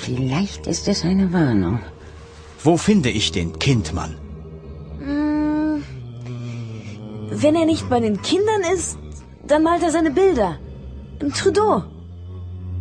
Vielleicht ist es eine Warnung. Wo finde ich den Kindmann? Wenn er nicht bei den Kindern ist, dann malt er seine Bilder. Im Trudeau.